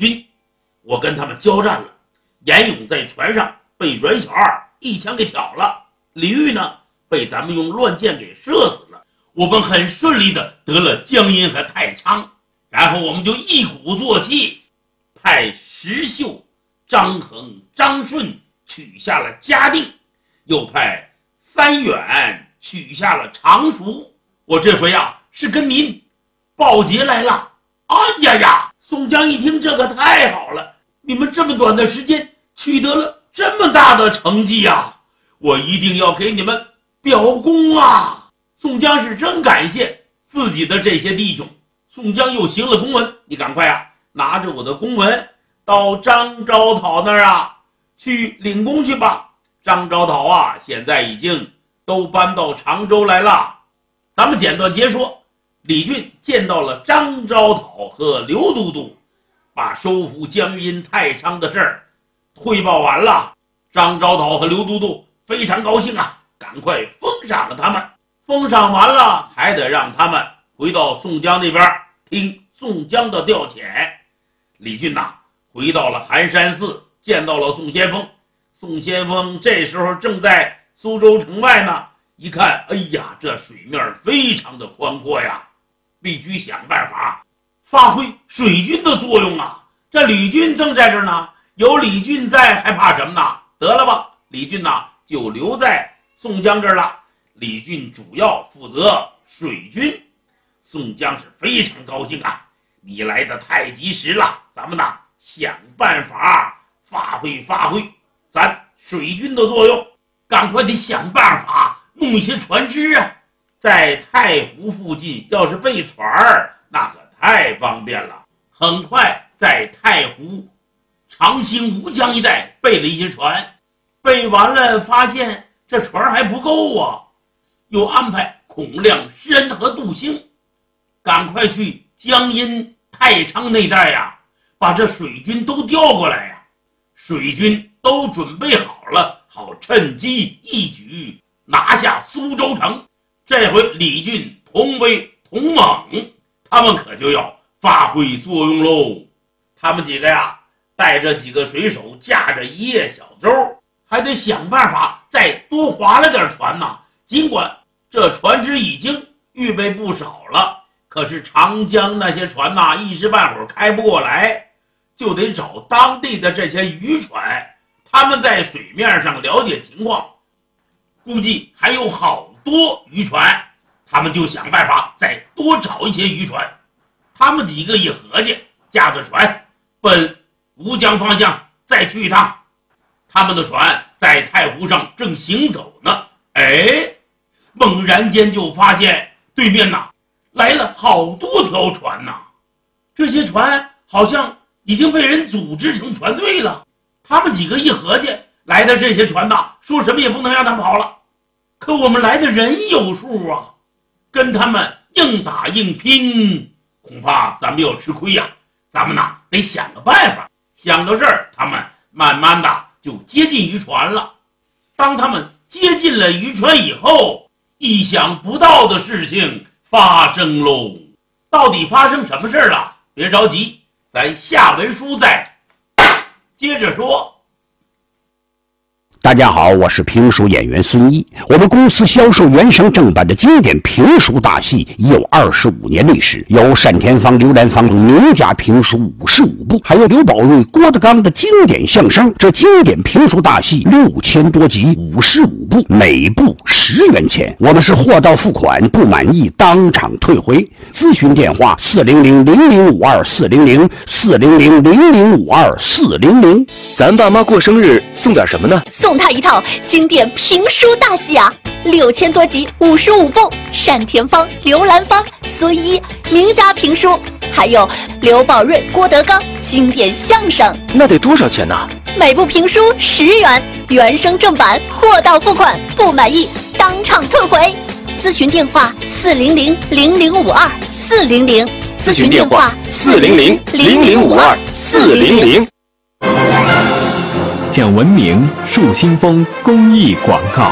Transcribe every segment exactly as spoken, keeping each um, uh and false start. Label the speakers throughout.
Speaker 1: 军。我跟他们交战了，严勇在船上被阮小二一枪给挑了，李煜呢被咱们用乱箭给射死了。我们很顺利的得了江阴和太仓，然后我们就一鼓作气，派石秀、张衡、张顺取下了嘉定，又派三远取下了常熟。我这回啊是跟您报捷来了。哎呀呀，宋江一听这个太好了，你们这么短的时间取得了这么大的成绩啊，我一定要给你们表功啊。宋江是真感谢自己的这些弟兄。宋江又行了公文，你赶快啊拿着我的公文到张昭讨那儿啊去领功去吧。张昭讨啊现在已经都搬到常州来了。咱们简短截说，李俊见到了张昭讨和刘都督，把收复江阴太仓的事儿汇报完了。张昭讨和刘都督非常高兴啊，赶快封赏了他们。封赏完了，还得让他们回到宋江那边听宋江的调遣。李俊呐回到了寒山寺，见到了宋先锋。宋先锋这时候正在苏州城外呢，一看，哎呀，这水面非常的宽阔呀，必须想办法发挥水军的作用啊。这李俊正在这儿呢，有李俊在还怕什么呢？得了吧，李俊呐就留在宋江这儿了。李俊主要负责水军。宋江是非常高兴啊，你来的太及时了，咱们呐想办法发挥发挥咱水军的作用，赶快得想办法弄一些船只啊。在太湖附近要是备船儿，那可太方便了。很快在太湖、长兴、吴江一带备了一些船，备完了发现这船还不够啊，又安排孔亮、施恩和杜兴赶快去江阴、太仓那带呀，把这水军都调过来呀。水军都准备好了，好趁机一举拿下苏州城。这回李俊同威同猛，他们可就要发挥作用喽。他们几个呀带着几个水手，驾着一叶小舟，还得想办法再多划了点船呐。尽管这船只已经预备不少了，可是长江那些船呐一时半会儿开不过来，就得找当地的这些渔船，他们在水面上了解情况，估计还有好多渔船，他们就想办法再多找一些渔船。他们几个一合计，驾着船奔吴江方向再去一趟。他们的船在太湖上正行走呢，哎，猛然间就发现对面呐来了好多条船呐，这些船好像已经被人组织成船队了。他们几个一合计，来的这些船呐说什么也不能让他们跑了，可我们来的人有数啊，跟他们硬打硬拼，恐怕咱们要吃亏呀、啊。咱们呐得想个办法。想到这儿，他们慢慢的就接近渔船了。当他们接近了渔船以后，意想不到的事情发生喽。到底发生什么事了？别着急，咱下文书再接着说。
Speaker 2: 大家好，我是评书演员孙一。我们公司销售原声正版的经典评书大戏已有二十五年历史，有单田芳、刘兰芳名家评书五十五部，还有刘宝瑞、郭德纲的经典相声。这经典评书大戏六千多集，五十五部，每部十元钱。我们是货到付款，不满意当场退回。咨询电话：四零零零零五二四零零四零零零零五二四零零。
Speaker 3: 咱爸妈过生日送点什么呢？
Speaker 4: 送他一套经典评书大戏啊，六千多集，五十五部，单田芳、刘兰芳、孙一名家评书，还有刘宝瑞、郭德纲经典相声。
Speaker 3: 那得多少钱呢？
Speaker 4: 每部评书十元，原声正版，货到付款，不满意当场退回。咨询电话：四零零零零五二四零零。
Speaker 3: 咨询电话：四零零零零五二四零零。
Speaker 5: 讲文明树新风公益广告。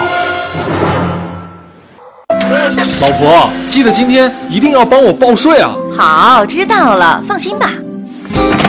Speaker 6: 老婆，记得今天一定要帮我报税啊！
Speaker 7: 好，知道了，放心吧。